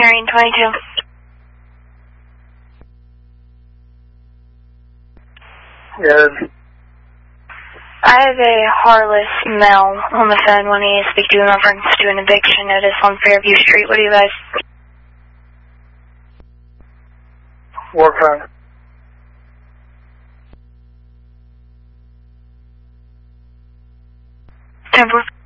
Marine 22. Yes. I have a Harless male on the phone wanting to speak to you in reference to an eviction notice on Fairview Street. What do you guys? What kind? Temper.